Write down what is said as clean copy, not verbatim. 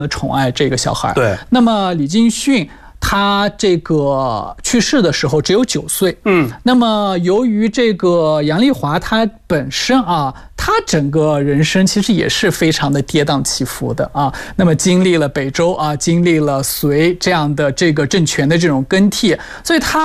宠爱这个小孩。 对， 那么李金训他这个去世的时候只有9岁。那么由于这个杨丽华他本身他整个人生其实也是非常的跌宕起伏的那么经历了北周经历了隋这样的这个政权的这种更替，所以他